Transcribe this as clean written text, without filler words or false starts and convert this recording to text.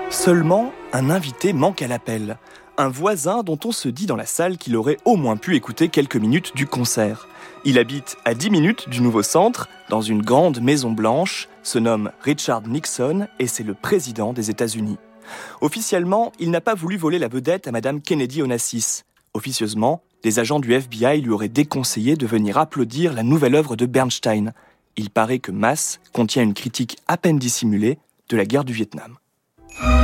Seulement, un invité manque à l'appel. Un voisin dont on se dit dans la salle qu'il aurait au moins pu écouter quelques minutes du concert. Il habite à 10 minutes du nouveau centre, dans une grande maison blanche, se nomme Richard Nixon et c'est le président des États-Unis. Officiellement, il n'a pas voulu voler la vedette à Madame Kennedy Onassis. Officieusement, des agents du FBI lui auraient déconseillé de venir applaudir la nouvelle œuvre de Bernstein. Il paraît que Mass contient une critique à peine dissimulée de la guerre du Vietnam.